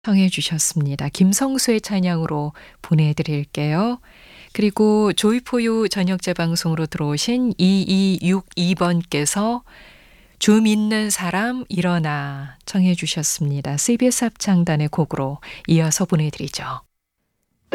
청해 주셨습니다. 김성수의 찬양으로 보내드릴게요. 그리고 조이포유 저녁 재방송으로 들어오신 2262번께서 주 믿는 사람 일어나 청해 주셨습니다. CBS 합창단의 곡으로 이어서 보내드리죠.